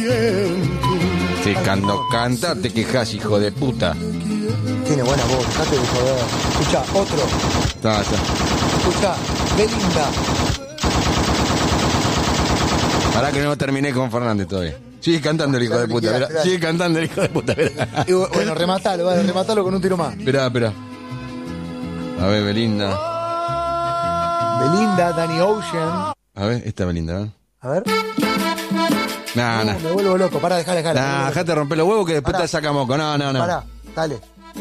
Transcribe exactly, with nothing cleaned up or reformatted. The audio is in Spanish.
Sí, cuando canta te quejas, hijo de puta. Tiene buena voz, dejate de joder. Escucha, otro. Está, está. Escucha, Belinda. Pará que no terminé con Fernández todavía. Sigue cantando el hijo de puta, mirá. Sigue cantando el hijo de puta, mirá. Y bueno, rematalo, vale, rematalo con un tiro más. Esperá, esperá. A ver, Belinda. Belinda, Danny Ocean. A ver, esta Belinda, ¿eh? A ver. No, no, no. Me vuelvo loco, pará, dejala, dejala. Nah, dejate romper los huevos que después Pará. te saca moco. No, no, no. Pará, dale.